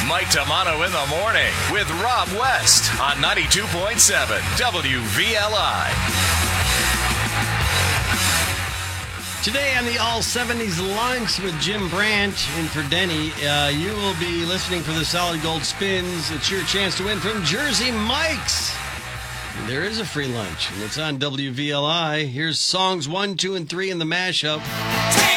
Mike Tamano in the morning with Rob West on 92.7 WVLI. Today on the All 70s Lunch with Jim Brandt and for Denny, you will be listening for the Solid Gold Spins. It's your chance to win from Jersey Mike's. There is a free lunch, and it's on WVLI. Here's songs 1, 2, and 3 in the mashup.